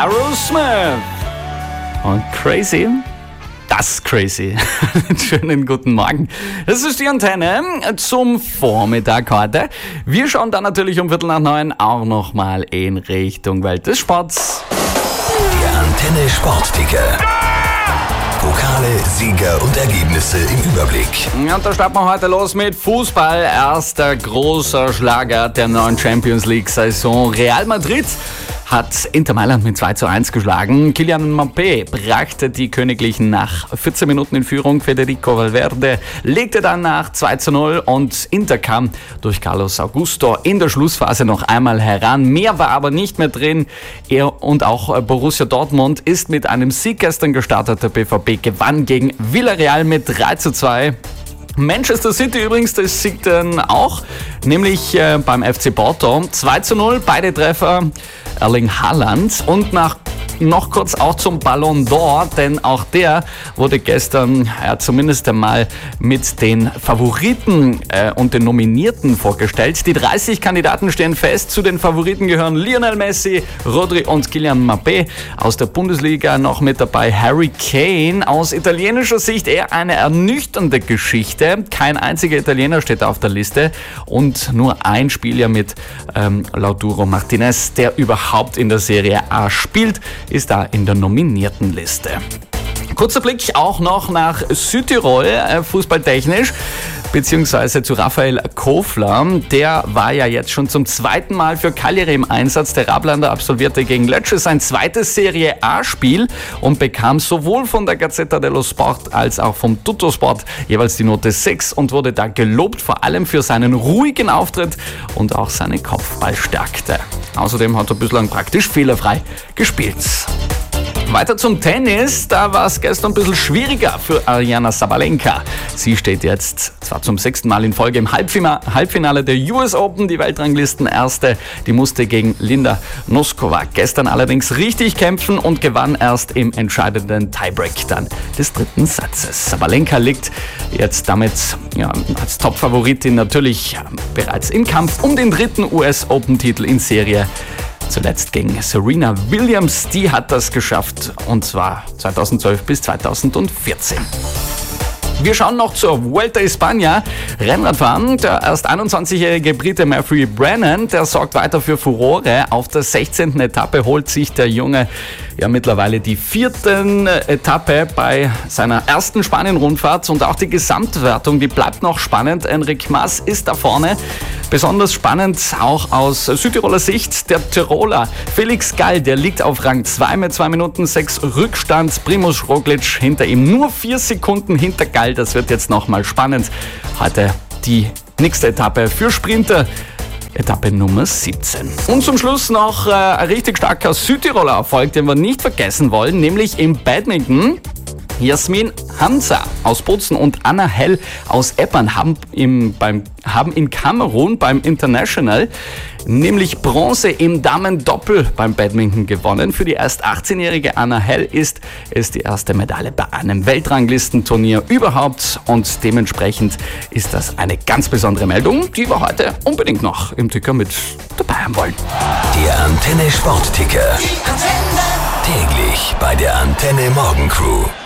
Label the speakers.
Speaker 1: Aerosmith. Und Crazy? Das ist crazy. Schönen guten Morgen. Das ist die Antenne zum Vormittag heute. Wir schauen dann natürlich um 8:45 auch nochmal in Richtung Welt des Sports.
Speaker 2: Der Antenne Sportticker. Pokale, Sieger und Ergebnisse im Überblick.
Speaker 1: Und da starten wir heute los mit Fußball. Erster großer Schlager der neuen Champions League-Saison. Real Madrid hat Inter Mailand mit 2:1 geschlagen. Kylian Mbappé brachte die Königlichen nach 14 Minuten in Führung. Federico Valverde legte dann nach 2:0 und Inter kam durch Carlos Augusto in der Schlussphase noch einmal heran. Mehr war aber nicht mehr drin. Er und auch Borussia Dortmund ist mit einem Sieg gestern gestartet. Der BVB gewann gegen Villarreal mit 3:2. Manchester City übrigens, das siegt dann auch, nämlich beim FC Porto. 2:0, beide Treffer Erling Haaland. Und noch kurz auch zum Ballon d'Or, denn auch der wurde gestern zumindest einmal mit den Favoriten und den Nominierten vorgestellt. Die 30 Kandidaten stehen fest. Zu den Favoriten gehören Lionel Messi, Rodri und Kylian Mbappé. Aus der Bundesliga noch mit dabei Harry Kane. Aus italienischer Sicht eher eine ernüchternde Geschichte. Kein einziger Italiener steht auf der Liste und nur ein Spieler mit Lautaro Martinez, der überhaupt in der Serie A spielt, ist da in der nominierten Liste. Kurzer Blick auch noch nach Südtirol, fußballtechnisch, beziehungsweise zu Raphael Kofler. Der war ja jetzt schon zum zweiten Mal für Cagliari im Einsatz. Der Rablander absolvierte gegen Lecce sein zweites Serie A-Spiel und bekam sowohl von der Gazzetta dello Sport als auch vom Tuttosport jeweils die Note 6 und wurde da gelobt, vor allem für seinen ruhigen Auftritt und auch seine Kopfballstärke. Außerdem hat er bislang praktisch fehlerfrei gespielt. Weiter zum Tennis, da war es gestern ein bisschen schwieriger für Aryna Sabalenka. Sie steht jetzt zwar zum 6. Mal in Folge im Halbfinale der US Open, die Weltranglisten-Erste. Die musste gegen Linda Noskova gestern allerdings richtig kämpfen und gewann erst im entscheidenden Tiebreak dann des dritten Satzes. Sabalenka liegt jetzt damit als Topfavoritin natürlich bereits im Kampf um den dritten US Open-Titel in Serie. Zuletzt gegen Serena Williams, die hat das geschafft, und zwar 2012 bis 2014. Wir schauen noch zur Vuelta a España. Rennradfahren, der erst 21-jährige Brite Matthew Brennan, der sorgt weiter für Furore. Auf der 16. Etappe holt sich der Junge mittlerweile die 4. Etappe bei seiner ersten Spanien-Rundfahrt und auch die Gesamtwertung, die bleibt noch spannend. Enric Mas ist da vorne. Besonders spannend auch aus Südtiroler Sicht der Tiroler Felix Gall, der liegt auf Rang 2 mit 2 Minuten 6 Rückstand. Primož Roglič hinter ihm, nur 4 Sekunden hinter Gall. Das wird jetzt nochmal spannend. Heute die nächste Etappe für Sprinter. Etappe Nummer 17. Und zum Schluss noch ein richtig starker Südtiroler Erfolg, den wir nicht vergessen wollen, nämlich im Badminton. Jasmin Hamza aus Bozen und Anna Hell aus Eppern haben in Kamerun beim International nämlich Bronze im Damen-Doppel beim Badminton gewonnen. Für die erst 18-jährige Anna Hell ist es die erste Medaille bei einem Weltranglistenturnier überhaupt und dementsprechend ist das eine ganz besondere Meldung, die wir heute unbedingt noch im Ticker mit dabei haben wollen.
Speaker 2: Der Antenne Sportticker. Täglich bei der Antenne Morgen Crew.